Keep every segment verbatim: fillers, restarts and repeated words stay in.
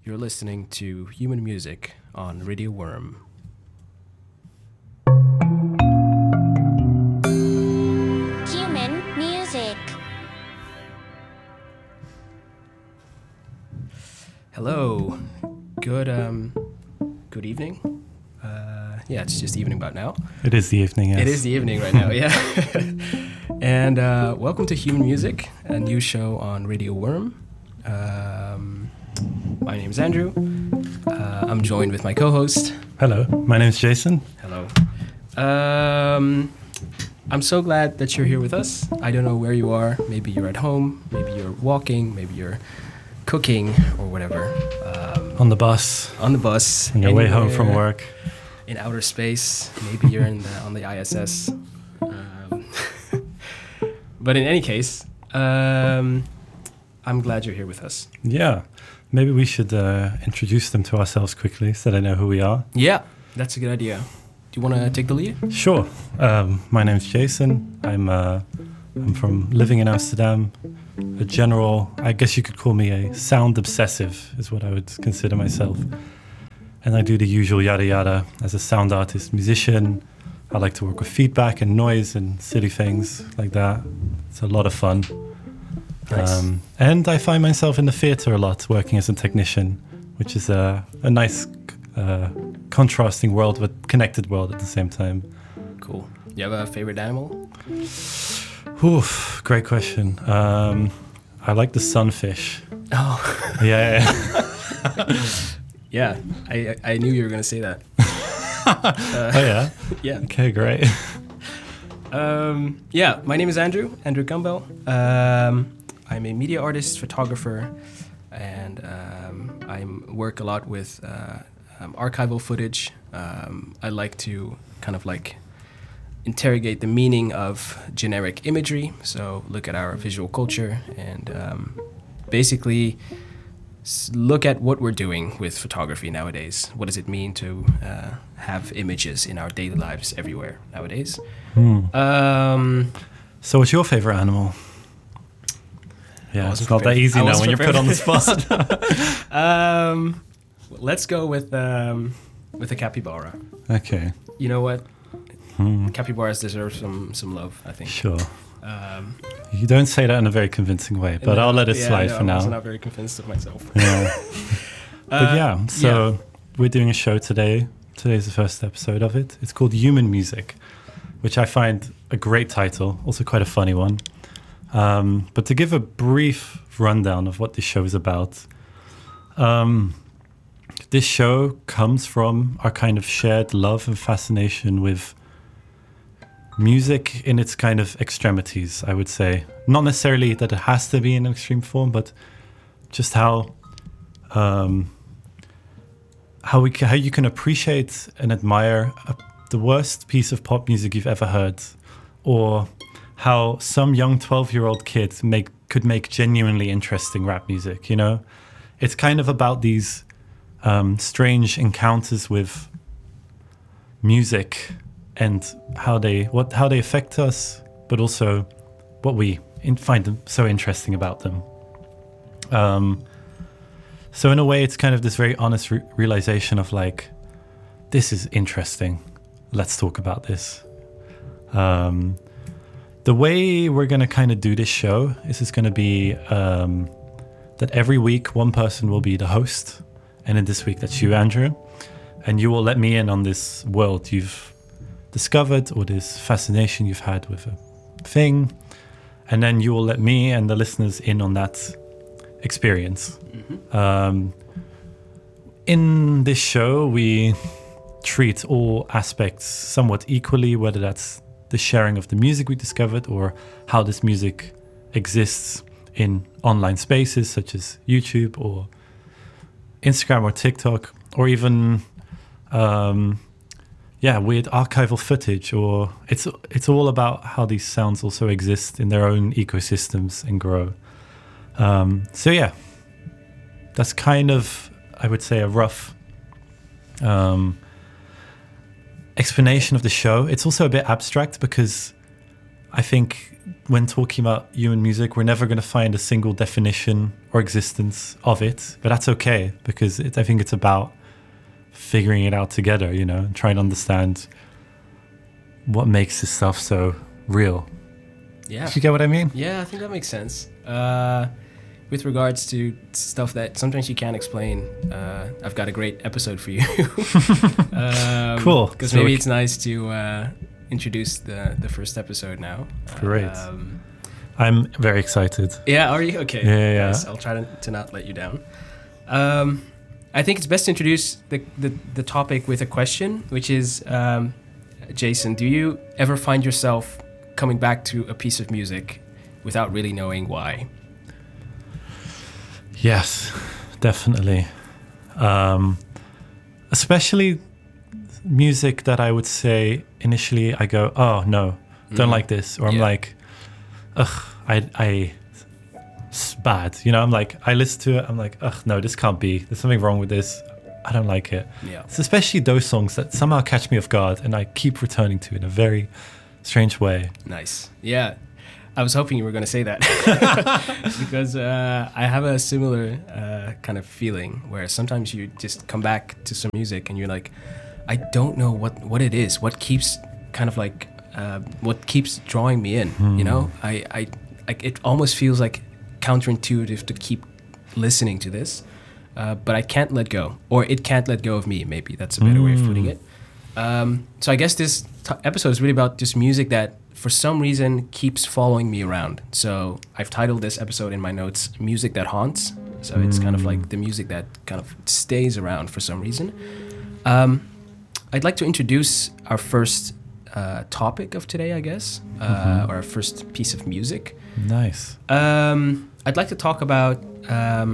You're listening to Human Music on Radio Worm. Human Music. Hello. Good um good evening. Uh yeah, it's just evening about now. It is the evening, yes. It is the evening right now, yeah. And uh welcome to Human Music, a new show on Radio Worm. Um my name is Andrew. Uh, I'm joined with my co-host. Hello, my name is Jason. Hello. Um, I'm so glad that you're here with us. I don't know where you are. Maybe you're at home. Maybe you're walking. Maybe you're cooking or whatever. Um, on the bus. On the bus. On your way home from work. In outer space. Maybe you're in the, on the I S S. Um, but in any case, um, I'm glad you're here with us. Yeah. Maybe we should uh, introduce them to ourselves quickly so they know who we are. Yeah, that's a good idea. Do you want to take the lead? Sure. Um, my name's Jason. I'm uh, I'm from living in Amsterdam. A general, I guess you could call me a sound obsessive is what I would consider myself. And I do the usual yada yada as a sound artist, musician. I like to work with feedback and noise and silly things like that. It's a lot of fun. Nice. Um, and I find myself in the theatre a lot, working as a technician, which is a, a nice uh, contrasting world, but connected world at the same time. Cool. Do you have a favorite animal? Oof, great question. Um, I like the sunfish. Oh. Yeah. Yeah, yeah I I knew you were going to say that. uh, oh, yeah? Yeah. Okay, great. um, yeah, my name is Andrew, Andrew Gumbel. Um, I'm a media artist, photographer, and um, I work a lot with uh, um, archival footage. Um, I like to kind of like interrogate the meaning of generic imagery, so look at our visual culture and um, basically s- look at what we're doing with photography nowadays. What does it mean to uh, have images in our daily lives everywhere nowadays? Hmm. Um, so what's your favorite animal? Yeah, it's not that easy now when you're put on the spot. um, let's go with um, with a capybara. Okay. You know what? Hmm. Capybaras deserve some some love, I think. Sure. Um, you don't say that in a very convincing way, but no, I'll let it yeah, slide no, for now. I was not very convinced of myself. Yeah. But uh, yeah, so yeah. we're doing a show today. Today's the first episode of it. It's called Human Music, which I find a great title, also quite a funny one. Um, but to give a brief rundown of what this show is about, um, this show comes from our kind of shared love and fascination with music in its kind of extremities, I would say. Not necessarily that it has to be in an extreme form, but just how um, how we ca- how you can appreciate and admire a, the worst piece of pop music you've ever heard, or how some young twelve-year-old kid make could make genuinely interesting rap music, you know? It's kind of about these um, strange encounters with music and how they what how they affect us, but also what we in, find them so interesting about them. Um, so in a way, it's kind of this very honest re- realization of like, this is interesting. Let's talk about this. Um, The way we're going to kind of do this show is it's going to be um, that every week one person will be the host. And in this week, that's you, Andrew. And you will let me in on this world you've discovered or this fascination you've had with a thing. And then you will let me and the listeners in on that experience. Mm-hmm. Um, in this show, we treat all aspects somewhat equally, whether that's the sharing of the music we discovered or how this music exists in online spaces such as YouTube or Instagram or TikTok, or even um, yeah, weird archival footage, or it's it's all about how these sounds also exist in their own ecosystems and grow. Um, so yeah, that's kind of, I would say, a rough um, explanation of the show. It's also a bit abstract because I think when talking about human music, we're never going to find a single definition or existence of it, but that's okay, because it, I think it's about figuring it out together, you know, and trying to understand what makes this stuff so real. Yeah. Do you get what I mean? Yeah, I think that makes sense. Uh, with regards to stuff that sometimes you can't explain, uh, I've got a great episode for you. um, cool. Because So maybe we it's nice to uh, introduce the, the first episode now. Great. Um, I'm very excited. yeah, are you? Okay. Yeah, yeah, yeah. Nice. I'll try to, to not let you down. Um, I think it's best to introduce the, the, the topic with a question, which is, um, Jason, do you ever find yourself coming back to a piece of music without really knowing why? Yes, definitely. Um, especially music that I would say initially I go, oh no, don't Mhm. like this. Or I'm Yeah. like, ugh, I, I, it's bad. You know, I'm like, I listen to it, I'm like, ugh, no, this can't be. There's something wrong with this. I don't like it. Yeah. It's especially those songs that somehow catch me off guard and I keep returning to in a very strange way. Nice. Yeah. I was hoping you were going to say that because uh, I have a similar uh, kind of feeling where sometimes you just come back to some music and you're like, I don't know what, what it is, what keeps kind of like, uh, what keeps drawing me in, Hmm. you know? I, I, I, it almost feels like counterintuitive to keep listening to this, uh, but I can't let go, or it can't let go of me, maybe that's a better way of putting it. Um, so I guess this t- episode is really about just music that for some reason keeps following me around. So I've titled this episode in my notes, Music That Haunts. So it's kind of like the music that kind of stays around for some reason. Um, I'd like to introduce our first uh, topic of today, I guess, uh, Mhm. or our first piece of music. Nice. Um, I'd like to talk about um,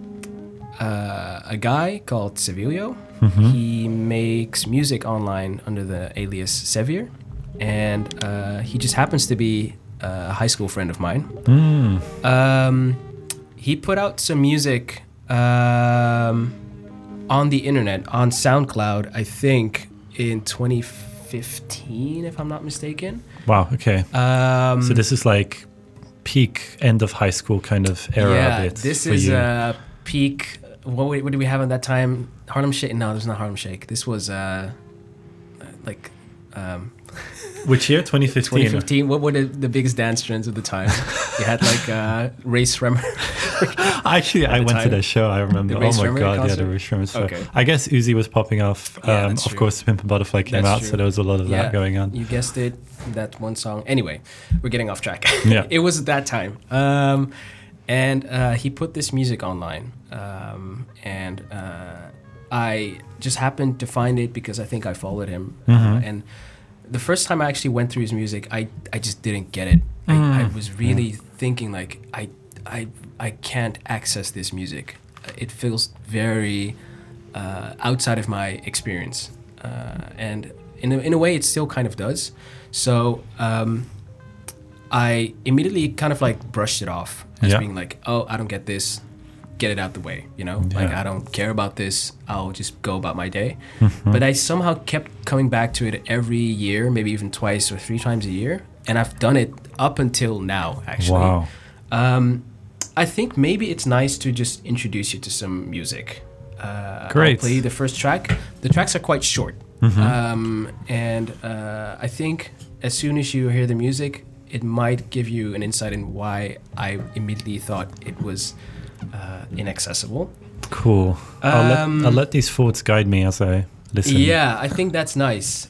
uh, a guy called Sevilio. Mhm. He makes music online under the alias Sevier, and uh, he just happens to be a high school friend of mine. Mm. Um, he put out some music um, on the internet, on SoundCloud, I think in twenty fifteen, if I'm not mistaken. Wow, okay. Um, So this is like peak end of high school kind of era yeah, a bit this for is you. uh, peak. What, what did we have at that time? Harlem Shake? No, this was not Harlem Shake. This was uh, like um, Which year? twenty fifteen. twenty fifteen. What were the, the biggest dance trends of the time? You had like uh, Ray Shremmer. Actually, I the went to time. the show. I remember. The Ray Oh my Shremmer god, yeah, concert? the Ray Shremmer show. Okay. I guess Uzi was popping off. Yeah, Um, that's of true. course, Pimp a Butterfly came That's out, true. so there was a lot of Yeah, that going on. You guessed it. That one song. Anyway, we're getting off track. Yeah. It was at that time. Um, and uh, he put this music online. Um, and uh, I just happened to find it because I think I followed him. Uh, Mhm. and the first time I actually went through his music, I, I just didn't get it. I, Mm. I was really thinking like, I, I, I can't access this music. It feels very uh, outside of my experience. Uh, and in a, in a way, it still kind of does. So um, I immediately kind of like brushed it off as Yeah. being like, oh, I don't get this. Get it out the way, you know? Like, Yeah. I don't care about this. I'll just go about my day. Mhm. But I somehow kept coming back to it every year, maybe even twice or three times a year. And I've done it up until now, actually. Wow. Um, I think maybe it's nice to just introduce you to some music. Uh, Great. I'll play the first track. The tracks are quite short. Mhm. Um, and uh, I think as soon as you hear the music, it might give you an insight in why I immediately thought it was uh, inaccessible. Cool. I'll, Um, let, I'll let these thoughts guide me as I listen. Yeah, I think that's nice.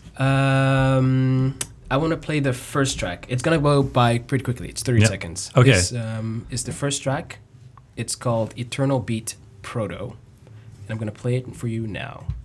Um, I want to play the first track. It's gonna go by pretty quickly. It's thirty Yeah. seconds. Okay. This um, is the first track. It's called Eternal Beat Proto, and I'm gonna play it for you now.